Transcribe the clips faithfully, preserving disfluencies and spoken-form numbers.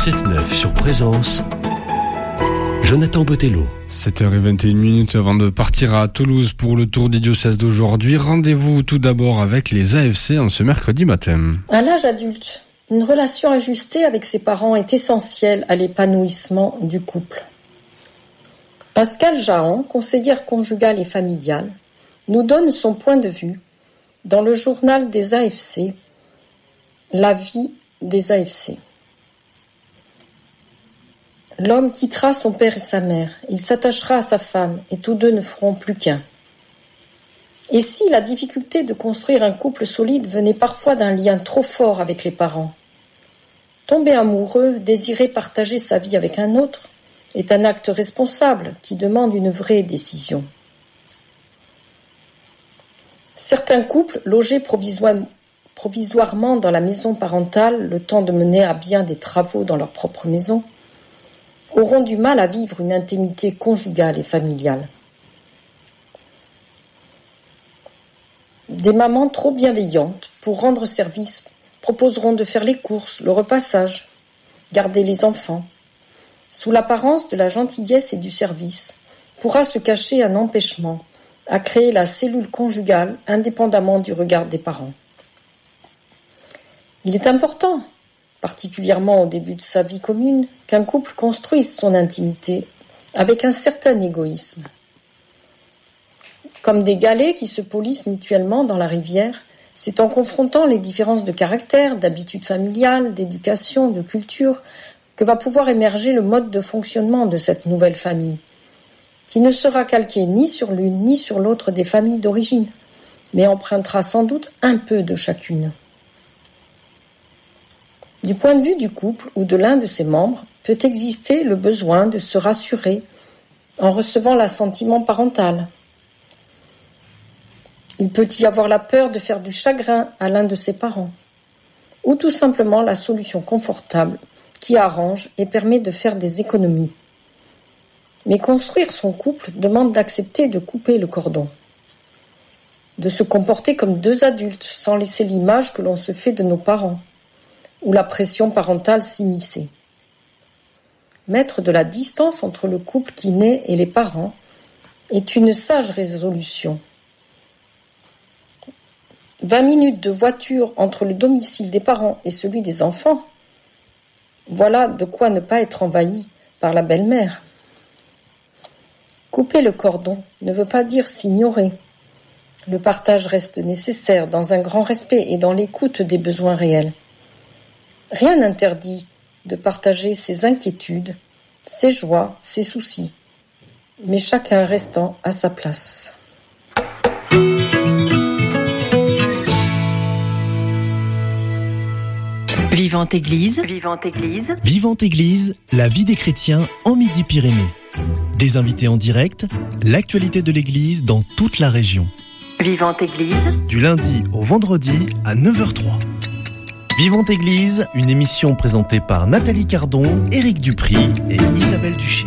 sept neuf sur Présence, Jonathan Botello. sept heures vingt et une minutes avant de partir à Toulouse pour le tour des diocèses d'aujourd'hui. Rendez-vous tout d'abord avec les A F C en ce mercredi matin. À l'âge adulte, une relation ajustée avec ses parents est essentielle à l'épanouissement du couple. Pascal Jahan, conseillère conjugale et familiale, nous donne son point de vue dans le journal des A F C, La vie des A F C. L'homme quittera son père et sa mère, il s'attachera à sa femme et tous deux ne feront plus qu'un. Et si la difficulté de construire un couple solide venait parfois d'un lien trop fort avec les parents? Tomber amoureux, désirer partager sa vie avec un autre, est un acte responsable qui demande une vraie décision. Certains couples, logés provisoirement, provisoirement dans la maison parentale, le temps de mener à bien des travaux dans leur propre maison, auront du mal à vivre une intimité conjugale et familiale. Des mamans trop bienveillantes, pour rendre service, proposeront de faire les courses, le repassage, garder les enfants. Sous l'apparence de la gentillesse et du service, pourra se cacher un empêchement à créer la cellule conjugale indépendamment du regard des parents. Il est important, particulièrement au début de sa vie commune, qu'un couple construise son intimité avec un certain égoïsme. Comme des galets qui se polissent mutuellement dans la rivière, c'est en confrontant les différences de caractère, d'habitudes familiales, d'éducation, de culture, que va pouvoir émerger le mode de fonctionnement de cette nouvelle famille, qui ne sera calquée ni sur l'une ni sur l'autre des familles d'origine, mais empruntera sans doute un peu de chacune. Du point de vue du couple ou de l'un de ses membres, peut exister le besoin de se rassurer en recevant l'assentiment parental. Il peut y avoir la peur de faire du chagrin à l'un de ses parents, ou tout simplement la solution confortable qui arrange et permet de faire des économies. Mais construire son couple demande d'accepter de couper le cordon, de se comporter comme deux adultes sans laisser l'image que l'on se fait de nos parents, où la pression parentale s'immisçait. Mettre de la distance entre le couple qui naît et les parents est une sage résolution. vingt minutes de voiture entre le domicile des parents et celui des enfants, voilà de quoi ne pas être envahi par la belle-mère. Couper le cordon ne veut pas dire s'ignorer. Le partage reste nécessaire dans un grand respect et dans l'écoute des besoins réels. Rien n'interdit de partager ses inquiétudes, ses joies, ses soucis, mais chacun restant à sa place. Vivante Église. Vivante Église. Vivante Église, la vie des chrétiens en Midi-Pyrénées. Des invités en direct, l'actualité de l'Église dans toute la région. Vivante Église. Du lundi au vendredi à neuf heures zéro trois. Vivante Église, une émission présentée par Nathalie Cardon, Éric Dupry et Isabelle Duché.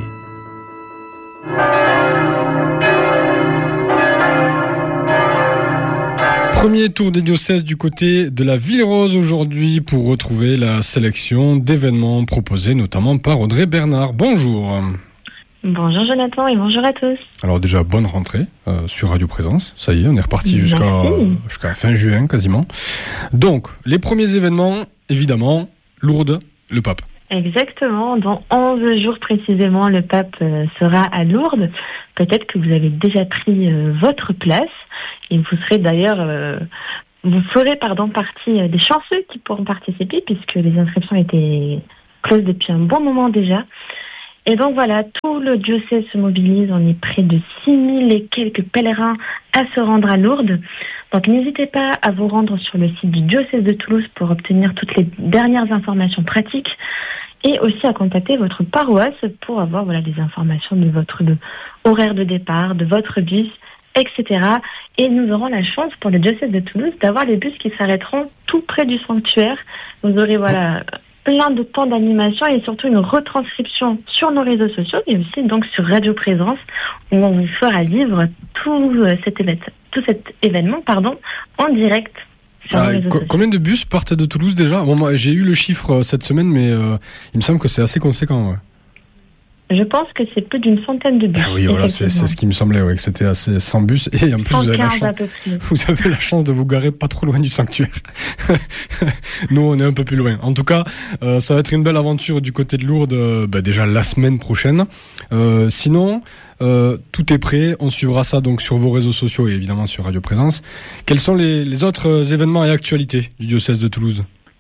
Premier tour des diocèses du côté de la Ville Rose aujourd'hui pour retrouver la sélection d'événements proposés notamment par Audrey Bernard. Bonjour. Bonjour Jonathan et bonjour à tous. Alors déjà, bonne rentrée euh, sur Radio Présence. Ça y est, on est reparti jusqu'à, jusqu'à fin juin quasiment. Donc, les premiers événements, évidemment, Lourdes, le pape. Exactement, dans onze jours précisément, le pape euh, sera à Lourdes. Peut-être que vous avez déjà pris euh, votre place et vous serez d'ailleurs... Euh, vous ferez pardon, partie euh, des chanceux qui pourront participer puisque les inscriptions étaient closes depuis un bon moment déjà. Et donc voilà, tout le diocèse se mobilise, on est près de six mille et quelques pèlerins à se rendre à Lourdes. Donc n'hésitez pas à vous rendre sur le site du diocèse de Toulouse pour obtenir toutes les dernières informations pratiques et aussi à contacter votre paroisse pour avoir voilà, des informations de votre de, horaire de départ, de votre bus, et cetera. Et nous aurons la chance pour le diocèse de Toulouse d'avoir les bus qui s'arrêteront tout près du sanctuaire. Vous aurez voilà... plein de temps d'animation et surtout une retranscription sur nos réseaux sociaux et aussi donc sur Radio Présence où on vous fera vivre tout cet, éve- tout cet événement pardon, en direct. sur Ah, nos réseaux co- sociaux. combien de bus partent de Toulouse déjà? Bon, moi, j'ai eu le chiffre euh, cette semaine, mais euh, il me semble que c'est assez conséquent. Ouais. Je pense que c'est plus d'une centaine de bus. Ah oui, voilà, c'est, c'est ce qui me semblait, ouais, que c'était assez cent bus. Et en plus, vous avez, la cent quinze chance, à peu près. vous avez la chance de vous garer pas trop loin du sanctuaire. Nous, on est un peu plus loin. En tout cas, euh, ça va être une belle aventure du côté de Lourdes, euh, bah, déjà la semaine prochaine. Euh, sinon, euh, tout est prêt. On suivra ça donc sur vos réseaux sociaux et évidemment sur Radio Présence. Quels sont les, les autres événements et actualités du diocèse de Toulouse?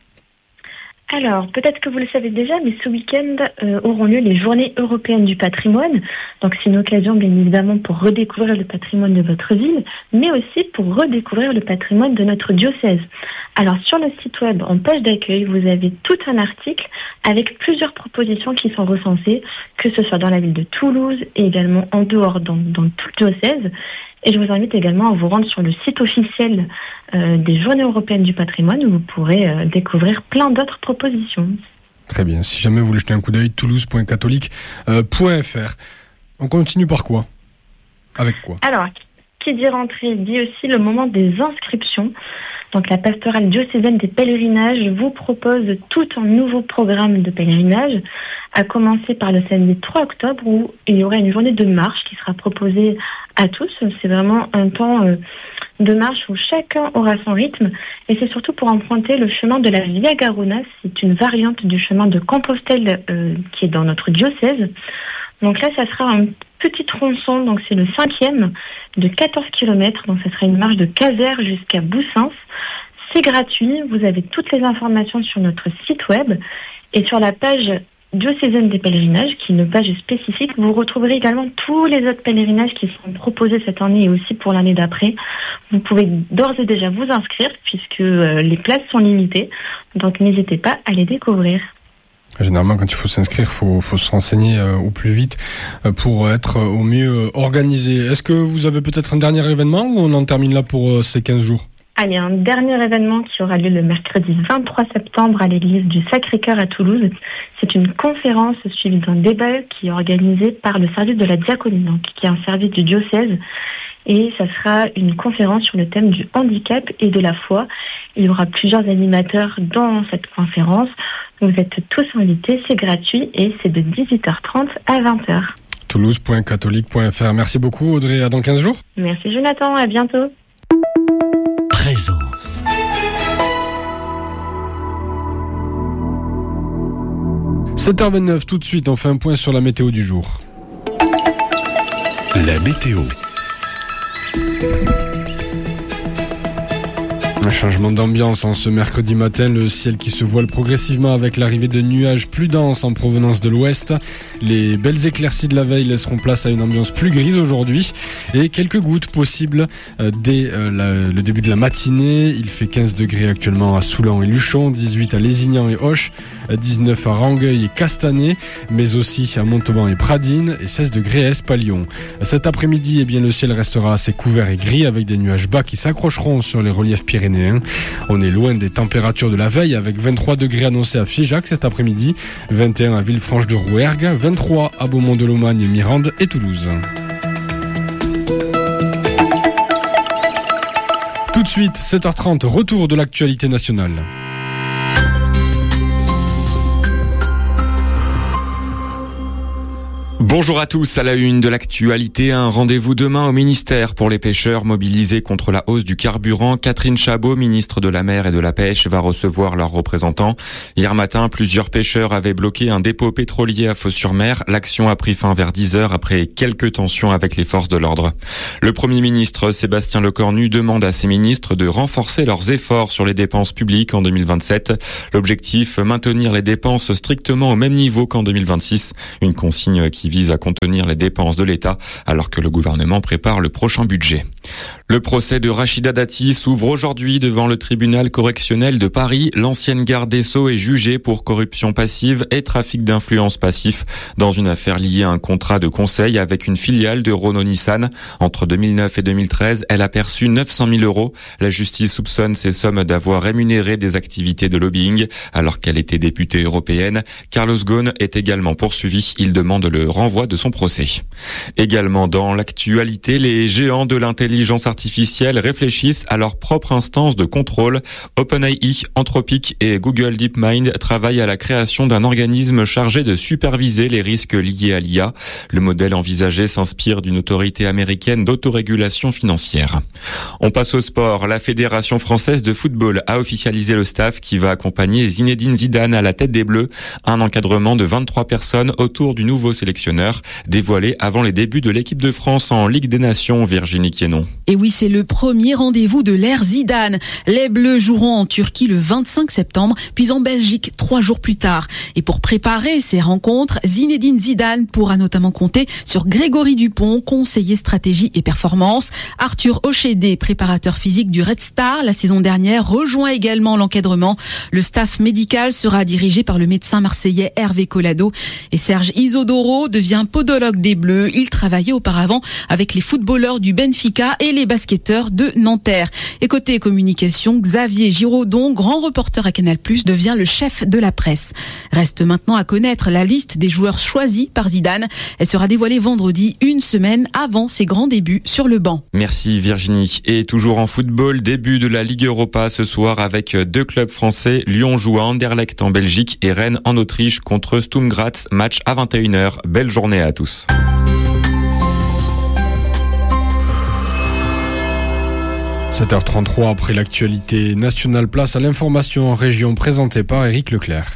Alors, peut-être que vous le savez déjà, mais ce week-end euh, auront lieu les Journées européennes du patrimoine. Donc, c'est une occasion, bien évidemment, pour redécouvrir le patrimoine de votre ville, mais aussi pour redécouvrir le patrimoine de notre diocèse. Alors, sur le site web, en page d'accueil, vous avez tout un article avec plusieurs propositions qui sont recensées, que ce soit dans la ville de Toulouse et également en dehors, dans, dans tout le diocèse. Et je vous invite également à vous rendre sur le site officiel euh, des Journées européennes du patrimoine où vous pourrez euh, découvrir plein d'autres propositions. Très bien. Si jamais vous voulez jeter un coup d'œil, toulouse point catholique point f r. On continue par quoi? Avec quoi? Alors, qui dit rentrée dit aussi le moment des inscriptions. Donc la pastorale diocésaine des pèlerinages vous propose tout un nouveau programme de pèlerinage, à commencer par le samedi trois octobre où il y aura une journée de marche qui sera proposée à tous. C'est vraiment un temps euh, de marche où chacun aura son rythme et c'est surtout pour emprunter le chemin de la Via Garona. C'est une variante du chemin de Compostelle euh, qui est dans notre diocèse. Donc là, ça sera un petit tronçon, donc c'est le cinquième, de quatorze kilomètres. Donc ça sera une marche de Casères jusqu'à Boussens. C'est gratuit. Vous avez toutes les informations sur notre site web et sur la page diocésaine des pèlerinages, qui est une page spécifique. Vous retrouverez également tous les autres pèlerinages qui seront proposés cette année et aussi pour l'année d'après. Vous pouvez d'ores et déjà vous inscrire puisque euh, les places sont limitées. Donc n'hésitez pas à les découvrir. Généralement, quand il faut s'inscrire, il faut, faut se renseigner euh, au plus vite euh, pour être euh, au mieux euh, organisé. Est-ce que vous avez peut-être un dernier événement ou on en termine là pour euh, ces quinze jours? Allez, un dernier événement qui aura lieu le mercredi vingt-trois septembre à l'église du Sacré-Cœur à Toulouse. C'est une conférence suivie d'un débat qui est organisé par le service de la diaconie, donc qui est un service du diocèse. Et ça sera une conférence sur le thème du handicap et de la foi. Il y aura plusieurs animateurs dans cette conférence. Vous êtes tous invités, c'est gratuit et c'est de dix-huit heures trente à vingt heures. toulouse point catholique point f r. Merci beaucoup Audrey, à dans quinze jours. Merci Jonathan, à bientôt. Présence. sept heures vingt-neuf, tout de suite, on fait un point sur la météo du jour. La météo. Un changement d'ambiance en ce mercredi matin, le ciel qui se voile progressivement avec l'arrivée de nuages plus denses en provenance de l'ouest. Les belles éclaircies de la veille laisseront place à une ambiance plus grise aujourd'hui et quelques gouttes possibles euh, dès euh, la, le début de la matinée. Il fait quinze degrés actuellement à Soulan et Luchon, dix-huit à Lézignan et Auch, dix-neuf à Rangueil et Castanet, mais aussi à Montauban et Pradines et seize degrés à Espalion. Cet après-midi, eh bien, le ciel restera assez couvert et gris avec des nuages bas qui s'accrocheront sur les reliefs pyrénéens. On est loin des températures de la veille avec vingt-trois degrés annoncés à Figeac cet après-midi, vingt et un à Villefranche-de-Rouergue, vingt-trois à Beaumont-de-Lomagne, Mirande et Toulouse. Tout de suite, sept heures trente, retour de l'actualité nationale. Bonjour à tous, à la une de l'actualité, un rendez-vous demain au ministère pour les pêcheurs mobilisés contre la hausse du carburant. Catherine Chabot, ministre de la Mer et de la Pêche, va recevoir leurs représentants. Hier matin, plusieurs pêcheurs avaient bloqué un dépôt pétrolier à Fos-sur-Mer. L'action a pris fin vers dix heures après quelques tensions avec les forces de l'ordre. Le Premier ministre Sébastien Lecornu demande à ses ministres de renforcer leurs efforts sur les dépenses publiques en deux mille vingt-sept. L'objectif, maintenir les dépenses strictement au même niveau qu'en deux mille vingt-six. Une consigne qui vise à contenir les dépenses de l'État alors que le gouvernement prépare le prochain budget. Le procès de Rachida Dati s'ouvre aujourd'hui devant le tribunal correctionnel de Paris. L'ancienne garde des Sceaux est jugée pour corruption passive et trafic d'influence passif dans une affaire liée à un contrat de conseil avec une filiale de Renault-Nissan. Entre deux mille neuf et deux mille treize, elle a perçu neuf cent mille euros. La justice soupçonne ces sommes d'avoir rémunéré des activités de lobbying alors qu'elle était députée européenne. Carlos Ghosn est également poursuivi. Il demande le renvoi l'envoi de son procès. Également dans l'actualité, les géants de l'intelligence artificielle réfléchissent à leur propre instance de contrôle. OpenAI, Anthropic et Google DeepMind travaillent à la création d'un organisme chargé de superviser les risques liés à l'I A. Le modèle envisagé s'inspire d'une autorité américaine d'autorégulation financière. On passe au sport. La Fédération française de football a officialisé le staff qui va accompagner Zinedine Zidane à la tête des Bleus. Un encadrement de vingt-trois personnes autour du nouveau sélectionneur, dévoilé avant les débuts de l'équipe de France en Ligue des Nations. Virginie Quénon. Et oui, c'est le premier rendez-vous de l'ère Zidane. Les Bleus joueront en Turquie le vingt-cinq septembre, puis en Belgique trois jours plus tard. Et pour préparer ces rencontres, Zinedine Zidane pourra notamment compter sur Grégory Dupont, conseiller stratégie et performance. Arthur Ochédé, préparateur physique du Red Star la saison dernière, rejoint également l'encadrement. Le staff médical sera dirigé par le médecin marseillais Hervé Collado. Et Serge Isodoro devient podologue des Bleus. Il travaillait auparavant avec les footballeurs du Benfica et les basketteurs de Nanterre. Et côté communication, Xavier Giraudon, grand reporter à Canal plus, devient le chef de la presse. Reste maintenant à connaître la liste des joueurs choisis par Zidane. Elle sera dévoilée vendredi, une semaine avant ses grands débuts sur le banc. Merci Virginie. Et toujours en football, début de la Ligue Europa ce soir avec deux clubs français. Lyon joue à Anderlecht en Belgique et Rennes en Autriche contre Sturm Graz. Match à vingt et une heures. Belle journée à tous. sept heures trente-trois après l'actualité nationale, place à l'information en région présentée par Éric Leclerc.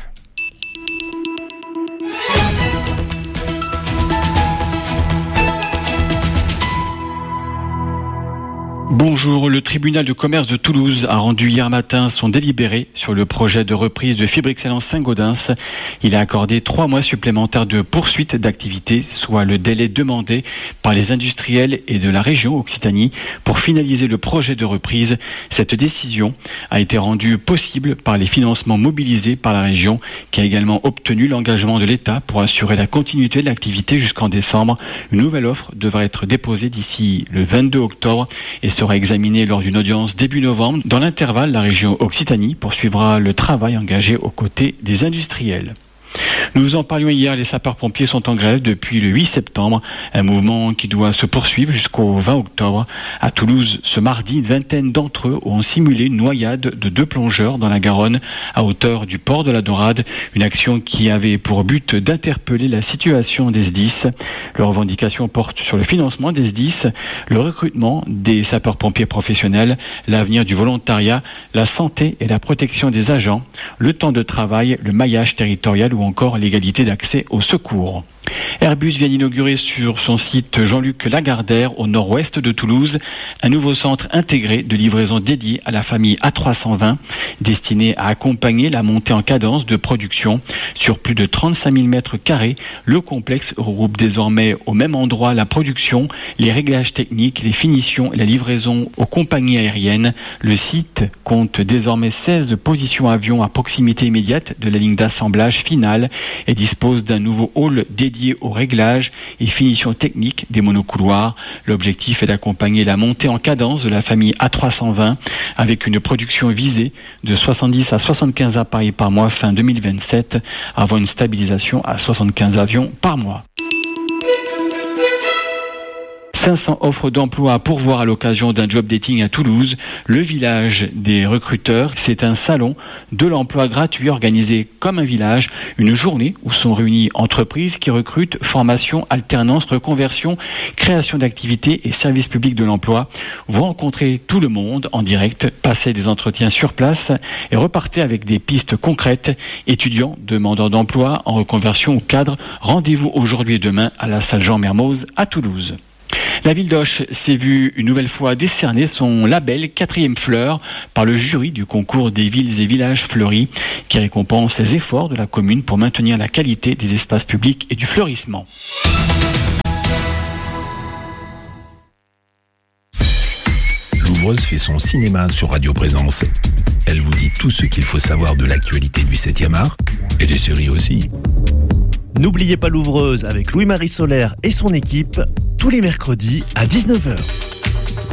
Bonjour, le tribunal de commerce de Toulouse a rendu hier matin son délibéré sur le projet de reprise de Fibre Excellence Saint-Gaudens. Il a accordé trois mois supplémentaires de poursuite d'activité, soit le délai demandé par les industriels et de la région Occitanie pour finaliser le projet de reprise. Cette décision a été rendue possible par les financements mobilisés par la région, qui a également obtenu l'engagement de l'État pour assurer la continuité de l'activité jusqu'en décembre. Une nouvelle offre devrait être déposée d'ici le vingt-deux octobre et sera examiné lors d'une audience début novembre. Dans l'intervalle, la région Occitanie poursuivra le travail engagé aux côtés des industriels. Nous vous en parlions hier, les sapeurs-pompiers sont en grève depuis le huit septembre, un mouvement qui doit se poursuivre jusqu'au vingt octobre. À Toulouse, ce mardi, une vingtaine d'entre eux ont simulé une noyade de deux plongeurs dans la Garonne à hauteur du port de la Dorade, une action qui avait pour but d'interpeller la situation des S D I S. Leurs revendications portent sur le financement des S D I S, le recrutement des sapeurs-pompiers professionnels, l'avenir du volontariat, la santé et la protection des agents, le temps de travail, le maillage territorial ou encore l'égalité d'accès au secours. Airbus vient d'inaugurer sur son site Jean-Luc Lagardère, au nord-ouest de Toulouse, un nouveau centre intégré de livraison dédié à la famille A trois cent vingt, destiné à accompagner la montée en cadence de production. Sur plus de trente-cinq mille mètres carrés, le complexe regroupe désormais au même endroit la production, les réglages techniques, les finitions et la livraison aux compagnies aériennes. Le site compte désormais seize positions avions à proximité immédiate de la ligne d'assemblage finale et dispose d'un nouveau hall dédié aux réglages et finitions techniques des monocouloirs. L'objectif est d'accompagner la montée en cadence de la famille A trois cent vingt avec une production visée de soixante-dix à soixante-quinze appareils par mois fin deux mille vingt-sept, avant une stabilisation à soixante-quinze avions par mois. cinq cents offres d'emploi à pourvoir à l'occasion d'un job dating à Toulouse. Le village des recruteurs, c'est un salon de l'emploi gratuit organisé comme un village, une journée où sont réunies entreprises qui recrutent, formation, alternance, reconversion, création d'activités et services publics de l'emploi. Vous rencontrez tout le monde en direct, passez des entretiens sur place et repartez avec des pistes concrètes. Étudiants, demandeurs d'emploi, en reconversion ou cadres, rendez-vous aujourd'hui et demain à la salle Jean Mermoz à Toulouse. La ville d'Auch s'est vue une nouvelle fois décerner son label quatrième fleur par le jury du concours des villes et villages fleuris, qui récompense les efforts de la commune pour maintenir la qualité des espaces publics et du fleurissement. Louvreuse fait son cinéma sur Radio Présence. Elle vous dit tout ce qu'il faut savoir de l'actualité du septième art et des séries aussi. N'oubliez pas Louvreuse avec Louis-Marie Solaire et son équipe, tous les mercredis à dix-neuf heures.